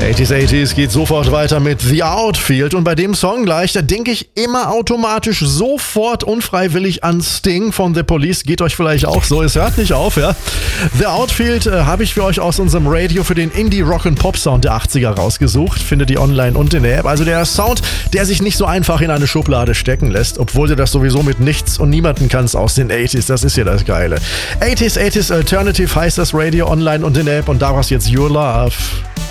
80s geht sofort weiter mit The Outfield und bei dem Song gleich, da denke ich immer automatisch sofort unfreiwillig an Sting von The Police. Geht euch vielleicht auch so, es hört nicht auf, ja. The Outfield habe ich für euch aus unserem Radio für den Indie-Rock-and-Pop-Sound der 80er rausgesucht. Findet ihr online und in der App. Also der Sound, der sich nicht so einfach in eine Schublade stecken lässt, obwohl du das sowieso mit nichts und niemanden kannst aus den 80s. Das ist ja das Geile. 80s Alternative heißt das Radio online und in der App und daraus jetzt Your Love.